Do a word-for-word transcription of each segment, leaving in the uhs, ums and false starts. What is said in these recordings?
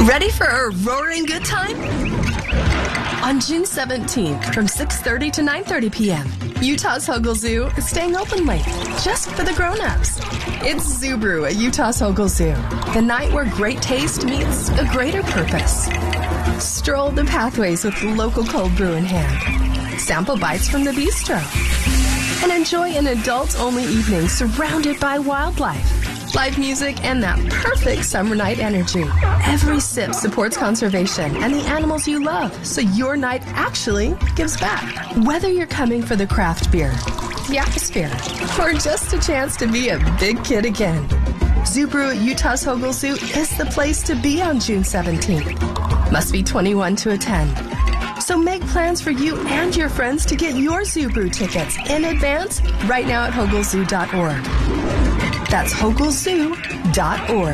Ready for a roaring good time? On June seventeenth from six thirty to nine thirty p.m., Utah's Hogle Zoo is staying open late, just for the grown-ups. It's Zoo Brew at Utah's Hogle Zoo, the night where great taste meets a greater purpose. Stroll the pathways with local cold brew in hand. Sample bites from the bistro. And enjoy an adult-only evening surrounded by wildlife, live music, and that perfect summer night energy. Every sip supports conservation and the animals you love, so your night actually gives back. Whether you're coming for the craft beer, the atmosphere, or just a chance to be a big kid again, Zoo Brew at Utah's Hogle Zoo is the place to be on June seventeenth. Must be twenty-one to attend. So make plans for you and your friends to get your Zoo Brew tickets in advance right now at hogle zoo dot org. That's hogle zoo dot org.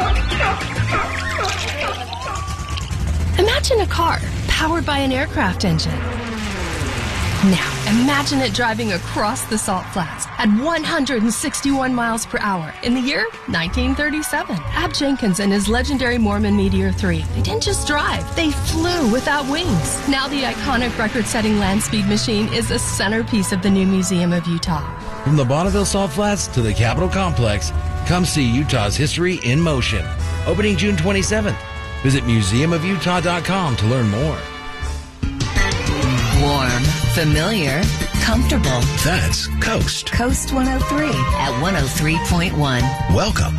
Imagine a car powered by an aircraft engine. Now, imagine it driving across the Salt Flats at one hundred sixty-one miles per hour in the year nineteen thirty-seven. Ab Jenkins and his legendary Mormon Meteor three, they didn't just drive, they flew without wings. Now the iconic record-setting land speed machine is a centerpiece of the new Museum of Utah. From the Bonneville Salt Flats to the Capitol Complex, come see Utah's history in motion. Opening June twenty-seventh. Visit museum of utah dot com to learn more. Warm, familiar, comfortable. That's Coast. Coast one oh three at one oh three point one. Welcome